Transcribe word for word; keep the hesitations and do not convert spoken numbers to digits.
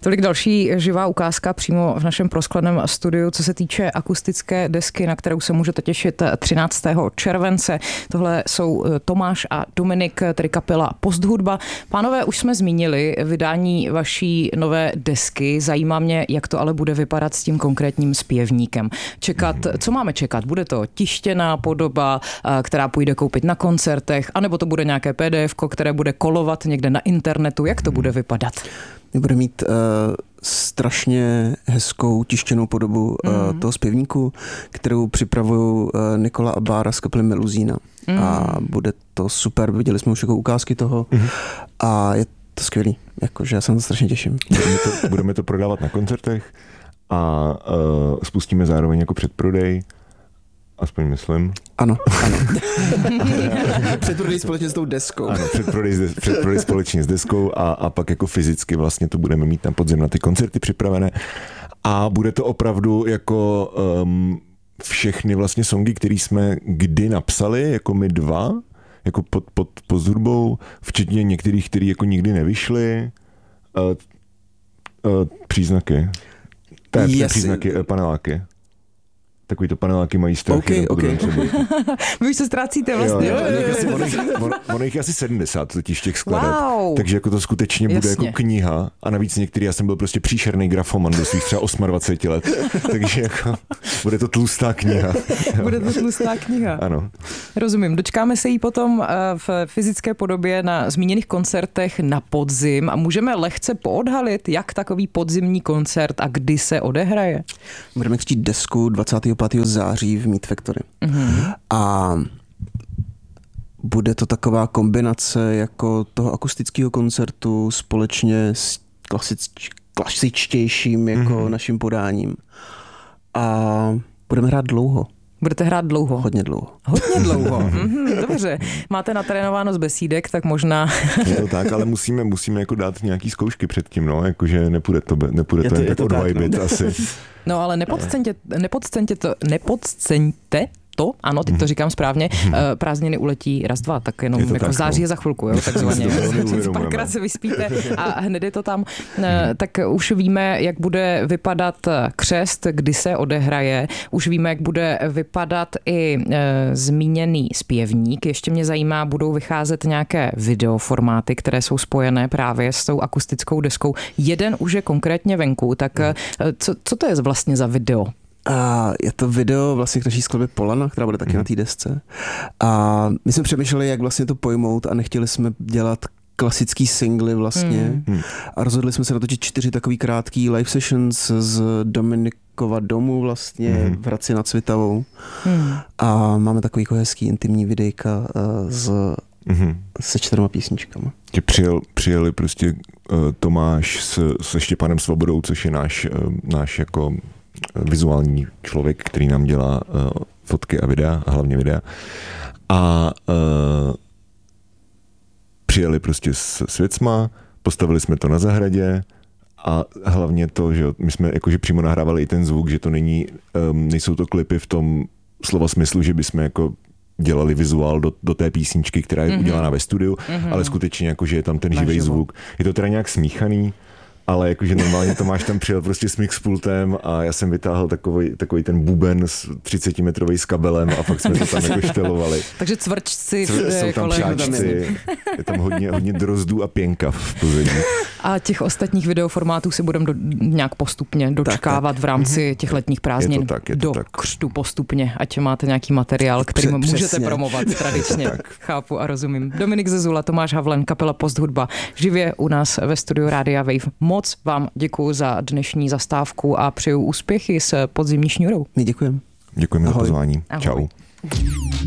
Tolik další živá ukázka přímo v našem proskleném studiu, co se týče akustické desky, na kterou se můžete těšit třináctého července. Tohle jsou Tomáš a Dominik, tedy kapela Posthudba. Pánové, už jsme zmínili vydání vaší nové desky. Zajímá mě, jak to ale bude vypadat s tím konkrétním zpěvníkem. Čekat, co máme čekat? Bude to tištěná podoba, která půjde koupit na koncertech, anebo to bude nějaké P D F, které bude kolovat někde na internetu? Jak to bude vypadat? My budeme mít uh, strašně hezkou tištěnou podobu uh, mm. toho zpěvníku, kterou připravují uh, Nikola a Bára z kapely Meluzína. Mm. A bude to super, viděli jsme už jako ukázky toho mm. a je to skvělý, jakože já se na to strašně těším. Budeme to, budeme to prodávat na koncertech a uh, spustíme zároveň jako předprodej. Aspoň myslím. Ano, ano. Předprodej společně s tou deskou. Ano, předprodej, předprodej společně s deskou a, a pak jako fyzicky vlastně to budeme mít na podzim na ty koncerty připravené. A bude to opravdu jako um, všechny vlastně songy, které jsme kdy napsali, jako my dva, jako pod, pod Posthudbou, včetně některých, které jako nikdy nevyšly. Uh, uh, příznaky. Té, yes. Příznaky, uh, paneláky. Takový to paneláky mají strach. Okay, okay. Vy už se ztrácíte vlastně. Jo, jo, ono, jich, ono, ono jich je asi sedmdesát totiž těch skladeb. Wow. Takže jako to skutečně bude Jasně. jako kniha. A navíc některý, já jsem byl prostě příšerný grafoman do svých třeba dvacet osm let. Takže jako bude to tlustá kniha. Bude to tlustá kniha. Ano. Rozumím. Dočkáme se jí potom v fyzické podobě na zmíněných koncertech na podzim a můžeme lehce poodhalit, jak takový podzimní koncert a kdy se odehraje. Budeme chtít desku dvacátého pátého září v Meat Factory. Mm-hmm. A bude to taková kombinace jako toho akustického koncertu společně s klasič, klasičtějším jako mm-hmm. naším podáním. A budeme hrát dlouho. Budete hrát dlouho? Hodně dlouho. Hodně dlouho. Mm-hmm, dobře. Máte natrénováno z besídek, tak možná... Je to tak, ale musíme, musíme jako dát nějaký zkoušky předtím, no, jakože nepůjde to, nepůjde to, to jen tak odvajbit no. asi. No ale nepodceňte, nepodceňte to, nepodceňte to, ano, teď to říkám správně, prázdniny uletí raz, dva, tak jenom jako tak, září no. je za chvilku, jo, takzvaně. Párkrát se vyspíte a hned je to tam. Tak už víme, jak bude vypadat křest, kdy se odehraje, už víme, jak bude vypadat i e, zmíněný zpěvník. Ještě mě zajímá, budou vycházet nějaké videoformáty, které jsou spojené právě s tou akustickou deskou. Jeden už je konkrétně venku, tak e, co, co to je vlastně za video? A je to video vlastně k naší skladbě Polana, která bude taky mm. na té desce. A my jsme přemýšleli, jak vlastně to pojmout a nechtěli jsme dělat klasický singly vlastně. Mm. A rozhodli jsme se natočit čtyři takový krátký live sessions z Dominikova domu vlastně mm. v Hradci nad Svitavou. Mm. A máme takový jako hezký intimní videjka z, mm. se čtyřma písničkama. Přijel, přijeli prostě uh, Tomáš s, se Štěpánem Svobodou, což je náš, uh, náš jako vizuální člověk, který nám dělá uh, fotky a videa, a hlavně videa. A uh, přijeli prostě s, s věcma, postavili jsme to na zahradě a hlavně to, že my jsme jakože přímo nahrávali i ten zvuk, že to není, um, nejsou to klipy v tom slova smyslu, že bychom jako dělali vizuál do, do té písničky, která je mm-hmm. udělána ve studiu, mm-hmm. ale skutečně jakože je tam ten živý zvuk. Je to teda nějak smíchaný, ale jakože normálně Tomáš tam přijel prostě s mixpultem a já jsem vytáhl takový, takový ten buben s třicetimetrový s kabelem a fakt jsme to tam jako štelovali. Takže cvrčci Cvr, jsou tam přáčci, je tam hodně, hodně drozdů a pěnka v pozadí. A těch ostatních videoformátů si budeme do, nějak postupně dočkávat tak, tak. v rámci těch letních prázdnin je to tak, je to do tak. křtu postupně, ať máte nějaký materiál, který Přesně. můžete promovat tradičně. Chápu a rozumím. Dominik Zezula, Tomáš Havlen, kapela Posthudba, živě u nás ve studiu Rádia Wave. Moc vám děkuju za dnešní zastávku a přeju úspěchy s podzimní šňůrou. My děkujeme. Děkujeme za pozvání. Ahoj. Čau.